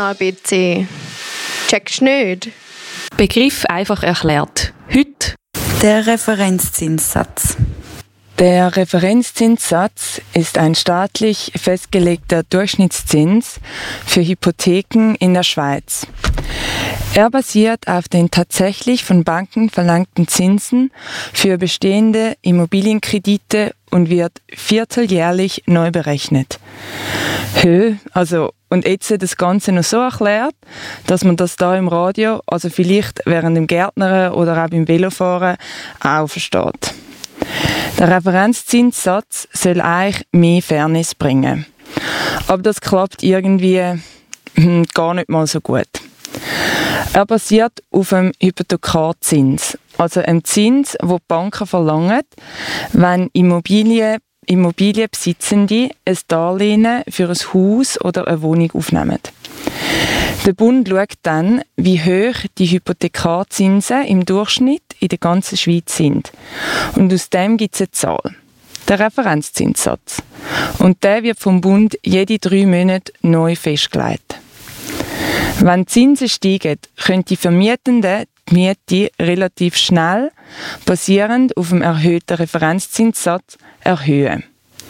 ABC. Checkst nicht? Begriff einfach erklärt. Heute der Referenzzinssatz. Der Referenzzinssatz ist ein staatlich festgelegter Durchschnittszins für Hypotheken in der Schweiz. Er basiert auf den tatsächlich von Banken verlangten Zinsen für bestehende Immobilienkredite und wird vierteljährlich neu berechnet. Und jetzt das Ganze noch so erklärt, dass man das da im Radio, also vielleicht während dem Gärtnern oder auch beim Velofahren, auch versteht. Der Referenzzinssatz soll eigentlich mehr Fairness bringen. Aber das klappt irgendwie gar nicht mal so gut. Er basiert auf einem Hypothekarzins, also einem Zins, den die Banken verlangen, wenn Immobilienbesitzende ein Darlehen für ein Haus oder eine Wohnung aufnehmen. Der Bund schaut dann, wie hoch die Hypothekarzinsen im Durchschnitt in der ganzen Schweiz sind. Und aus dem gibt es eine Zahl, der Referenzzinssatz. Und der wird vom Bund jede 3 Monate neu festgelegt. Wenn die Zinsen steigen, können die Vermietenden die Miete relativ schnell, basierend auf dem erhöhten Referenzzinssatz, erhöhen.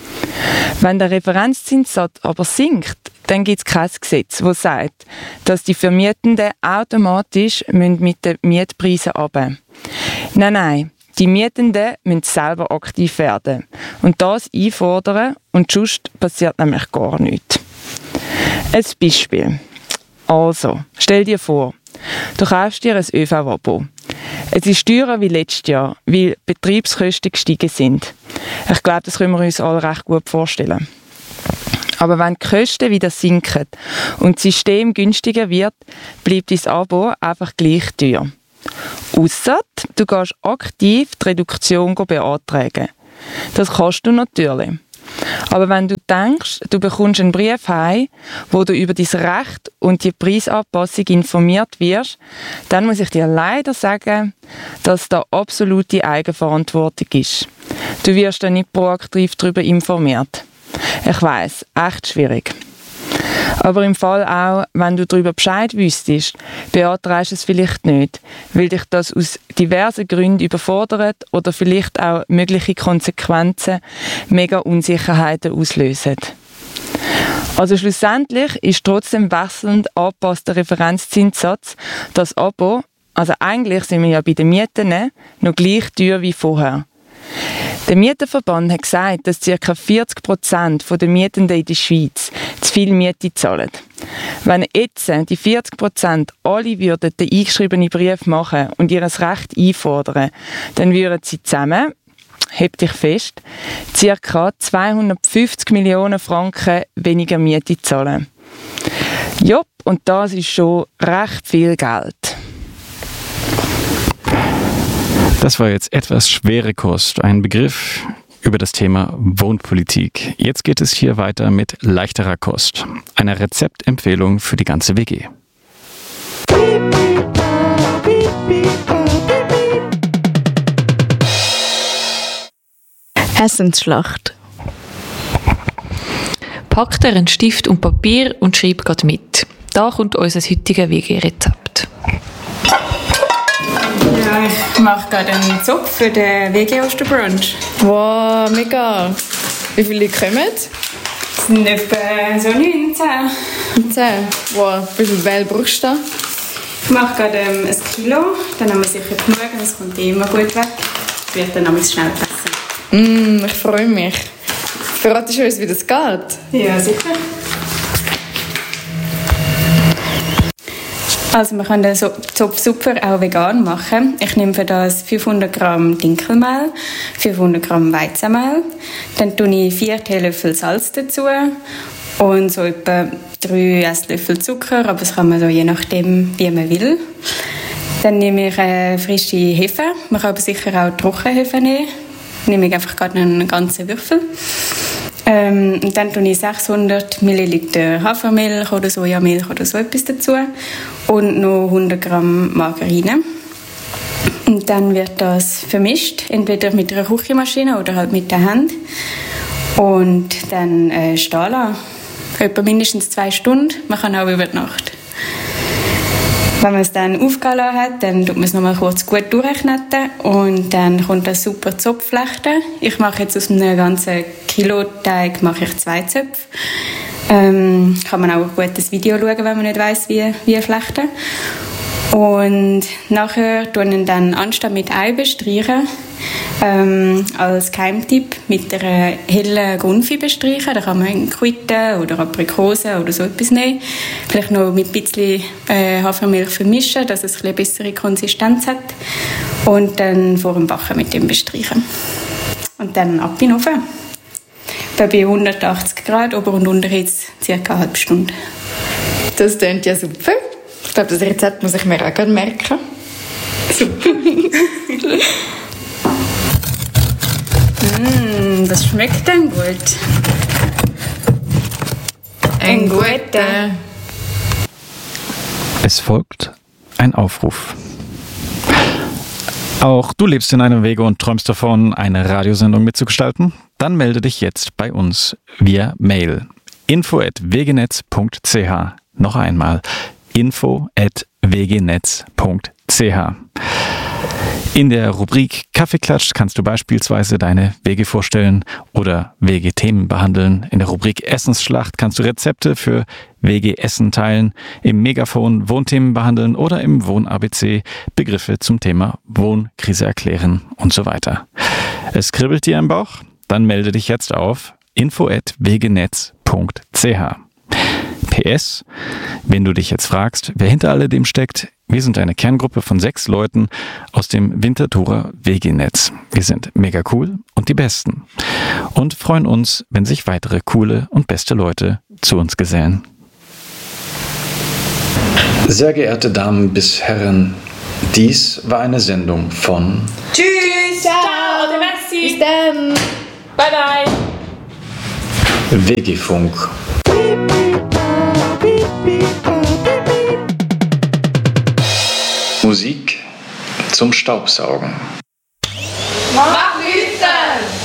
Wenn der Referenzzinssatz aber sinkt, dann gibt es kein Gesetz, das sagt, dass die Vermietenden automatisch mit den Mietpreisen runter. Nein, die Mietenden müssen selber aktiv werden und das einfordern und sonst passiert nämlich gar nichts. Ein Beispiel. Also, stell dir vor, du kaufst dir ein ÖV-Abo. Es ist teurer wie letztes Jahr, weil Betriebskosten gestiegen sind. Ich glaube, das können wir uns alle recht gut vorstellen. Aber wenn die Kosten wieder sinken und das System günstiger wird, bleibt dein Abo einfach gleich teuer. Ausser du gehst aktiv die Reduktion beantragen. Das kannst du natürlich. Aber wenn du denkst, du bekommst einen Brief heim, wo du über dein Recht und die Preisanpassung informiert wirst, dann muss ich dir leider sagen, dass da absolute Eigenverantwortung ist. Du wirst dann nicht proaktiv darüber informiert. Ich weiss, echt schwierig. Aber im Fall auch, wenn du darüber Bescheid wüsstest, beantragst du es vielleicht nicht, weil dich das aus diversen Gründen überfordert oder vielleicht auch mögliche Konsequenzen mega Unsicherheiten auslösen. Also schlussendlich ist trotzdem wechselnd angepasster Referenzzinssatz das Abo, also eigentlich sind wir ja bei den Mieten noch gleich teuer wie vorher. Der Mieterverband hat gesagt, dass ca. 40% der Mietenden in der Schweiz zu viel Miete zahlen. Wenn jetzt die 40% alle würden den eingeschriebenen Brief machen und ihr Recht einfordern, dann würden sie zusammen, heb dich fest, ca. 250 Millionen Franken weniger Miete zahlen. Jopp, und das ist schon recht viel Geld. Das war jetzt etwas schwere Kost, ein Begriff über das Thema Wohnpolitik. Jetzt geht es hier weiter mit leichterer Kost, einer Rezeptempfehlung für die ganze WG. Essensschlacht. Packt ihr einen Stift und Papier und schreibt gerade mit. Da kommt unser heutiges WG-Rezept. Ja, ich mache gerade einen Zopf für den WG-Osterbrunch. Wow, mega. Wie viele Leute kommen? Es sind etwa so 9, 10. 10. Wow, wie viel Mehl brauchst du da? Ich mache gerade 1 Kilo, dann haben wir sicher genug, das kommt immer gut weg. Das wird dann schnell gegessen. Ich freue mich. Verratest du uns, wie das geht? Ja, sicher. Also man kann den Zopf super auch vegan machen. Ich nehme für das 500 Gramm Dinkelmehl, 500 Gramm Weizenmehl. Dann tue ich 4 Teelöffel Salz dazu und so etwa 3 Esslöffel Zucker, aber das kann man so je nachdem, wie man will. Dann nehme ich frische Hefe. Man kann aber sicher auch Trockenhefe nehmen. Nehme ich einfach gerade einen ganzen Würfel. Und dann tue ich 600 Milliliter Hafermilch oder Sojamilch oder so etwas dazu und noch 100 Gramm Margarine. Und dann wird das vermischt, entweder mit einer Küchenmaschine oder halt mit der Hand. Und dann stehen lassen. Etwa mindestens 2 Stunden. Man kann auch über die Nacht. Wenn man es dann aufgelassen hat, dann tut man es nochmal kurz gut durchkneten und dann kommt das super Zopfflechten. Ich mache jetzt aus einem ganzen Kilo-Teig 2 Zöpfe. Kann man auch ein gutes Video schauen, wenn man nicht weiss, wie flechten. Und nachher tun wir dann anstatt mit Ei bestreichen, als Geheimtipp mit einer hellen Gunfi bestreichen. Da kann man Quitte oder Aprikose oder so etwas nehmen. Vielleicht noch mit ein bisschen Hafermilch vermischen, dass es eine bessere Konsistenz hat. Und dann vor dem Backen mit dem bestreichen. Und dann ab in den Ofen. Bei 180 Grad, Ober- und Unterhitze, ca. eine halbe Stunde. Das klingt ja super. Ich glaube, das Rezept muss ich mir auch gerne merken. Super. Das schmeckt dann gut. Ein guter. Es folgt ein Aufruf. Auch du lebst in einem Wege und träumst davon, eine Radiosendung mitzugestalten? Dann melde dich jetzt bei uns via Mail. info@wegenetz.ch. Noch einmal info@wegenetz.ch. In der Rubrik Kaffeeklatsch kannst du beispielsweise deine Wege vorstellen oder Wege-Themen behandeln. In der Rubrik Essensschlacht kannst du Rezepte für Wege-Essen teilen, im Megafon Wohnthemen behandeln oder im Wohn-ABC Begriffe zum Thema Wohnkrise erklären und so weiter. Es kribbelt dir im Bauch? Dann melde dich jetzt auf info@wegenetz.ch. PS, wenn du dich jetzt fragst, wer hinter alledem steckt, wir sind eine Kerngruppe von 6 Leuten aus dem Winterthurer Wegenetz. Wir sind mega cool und die Besten und freuen uns, wenn sich weitere coole und beste Leute zu uns gesellen. Sehr geehrte Damen bis Herren, dies war eine Sendung von Tschüss! Ciao! Oder merci! Bis dann! Bye bye! WG-Funk. Musik zum Staubsaugen. Mach Lüten!